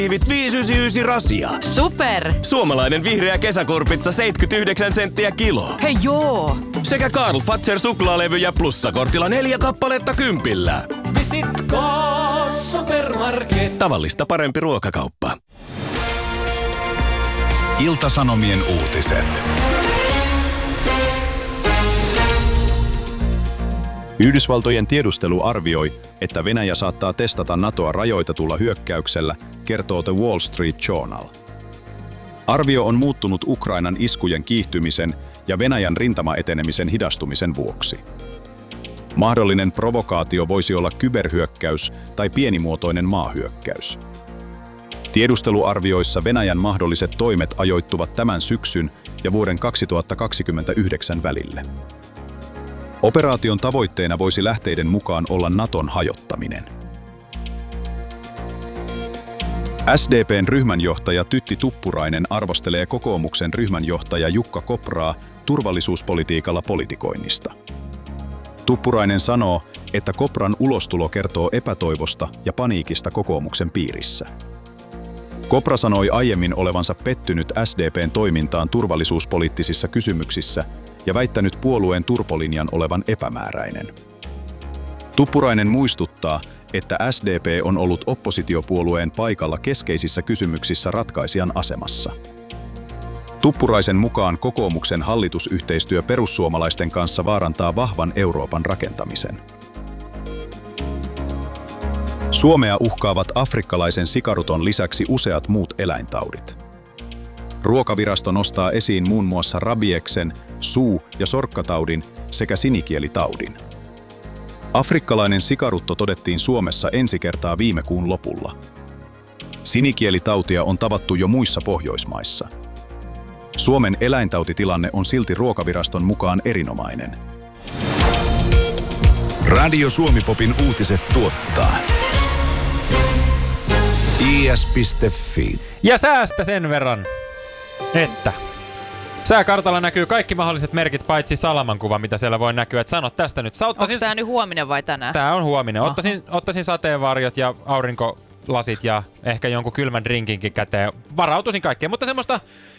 Viivit 599 rasia. Super! Suomalainen vihreä kesäkorpitsa 79 senttiä kilo. Hei joo! Sekä Karl Fazer suklaalevyjä plussakortilla 4 kappaletta kympillä. Visitko Supermarket? Tavallista parempi ruokakauppa. Ilta-Sanomien uutiset. Yhdysvaltojen tiedustelu arvioi, että Venäjä saattaa testata NATOa rajoitetulla hyökkäyksellä, kertoo The Wall Street Journal. Arvio on muuttunut Ukrainan iskujen kiihtymisen ja Venäjän rintamaetenemisen hidastumisen vuoksi. Mahdollinen provokaatio voisi olla kyberhyökkäys tai pienimuotoinen maahyökkäys. Tiedusteluarvioissa Venäjän mahdolliset toimet ajoittuvat tämän syksyn ja vuoden 2029 välille. Operaation tavoitteena voisi lähteiden mukaan olla NATOn hajottaminen. SDP:n ryhmänjohtaja Tytti Tuppurainen arvostelee kokoomuksen ryhmänjohtaja Jukka Kopraa turvallisuuspolitiikalla politikoinnista. Tuppurainen sanoo, että Kopran ulostulo kertoo epätoivosta ja paniikista kokoomuksen piirissä. Kopra sanoi aiemmin olevansa pettynyt SDP:n toimintaan turvallisuuspoliittisissa kysymyksissä ja väittänyt puolueen turpolinjan olevan epämääräinen. Tuppurainen muistuttaa, että SDP on ollut oppositiopuolueen paikalla keskeisissä kysymyksissä ratkaisijan asemassa. Tuppuraisen mukaan kokoomuksen hallitusyhteistyö perussuomalaisten kanssa vaarantaa vahvan Euroopan rakentamisen. Suomea uhkaavat afrikkalaisen sikaruton lisäksi useat muut eläintaudit. Ruokavirasto nostaa esiin muun muassa rabieksen, suu- ja sorkkataudin sekä sinikielitaudin. Afrikkalainen sikarutto todettiin Suomessa ensi kertaa viime kuun lopulla. Sinikielitautia on tavattu jo muissa Pohjoismaissa. Suomen eläintautitilanne on silti Ruokaviraston mukaan erinomainen. Radio Suomi-popin uutiset tuottaa is.fi. Ja säästä sen verran, että sääkartalla näkyy kaikki mahdolliset merkit, paitsi salamankuva, mitä siellä voi näkyä. Et sano tästä nyt. Onko tämä nyt huominen vai tänään? Tää on huominen. Ottaisin sateenvarjot ja aurinkolasit ja ehkä jonkun kylmän drinkinkin käteen. Varautuisin kaikkeen, mutta semmoista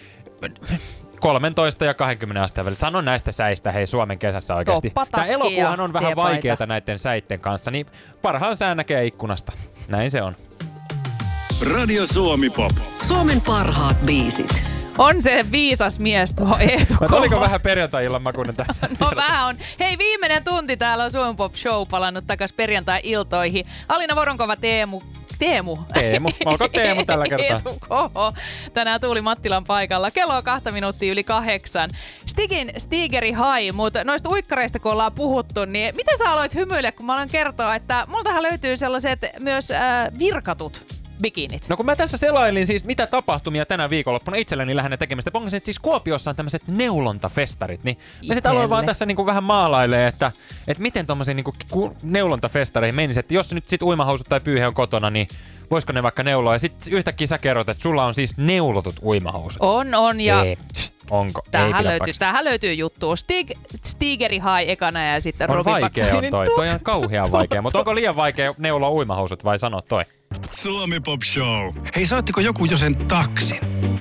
13 ja 20 asteen välillä. Sanon näistä säistä, hei, Suomen kesässä oikeasti. Tämä elokuuhan on vähän vaikeata näiden säitten kanssa, niin parhaan sään näkee ikkunasta. Näin se on. Radio Suomi-pop. Suomen parhaat biisit. On se viisas mies tuo Eetu K. Oliko vähän perjantai-illan makuinen tässä? No vähän on. Hei, viimeinen tunti täällä on Suomen Pop Show palannut takas perjantai-iltoihin. Alina Voronkova, Teemu. Olko Teemu tällä kertaa? Eetu K. Tänään Tuuli Mattilan paikalla. Kello on 2:02. Stigeri High, mutta noista uikkareista kun ollaan puhuttu, niin miten sä aloit hymyillä, kun mä aloin kertoa, että multahan löytyy sellaiset myös virkatut bikinit. No kun mä tässä selailin siis mitä tapahtumia tänä viikonloppuna itselleni lähinnä tekemistä. Pongasin, että siis Kuopiossa on tämmöiset neulontafestarit, niin mä sit aloin vaan tässä niinku vähän maalailee, että miten tommosiin niinku neulontafestareihin menisi, että jos nyt sit uimahousut tai pyyhe on kotona, niin voisiko ne vaikka neuloa? Ja sit yhtäkkiä sä kerrot, että sulla on siis neulotut uimahousut. On ja... Onko? Tähän löytyy juttua. Stigeri High ekana ja sitten on Robin vaikea on toi. Toi on kauhean vaikea. Mutta onko liian vaikea neuloa uimahousut vai sano toi? Suomi Pop Show. Hei, saattiko joku jo sen taksin?